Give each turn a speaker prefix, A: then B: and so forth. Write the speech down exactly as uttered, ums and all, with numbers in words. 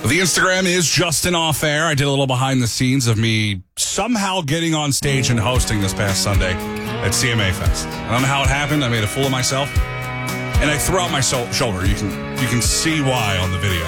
A: The Instagram is Justin Off Air. I did a little behind the scenes of me somehow getting on stage and hosting this past Sunday at C M A Fest. I don't know how it happened. I made a fool of myself. And I threw out my so- shoulder. You can you can see why on the video.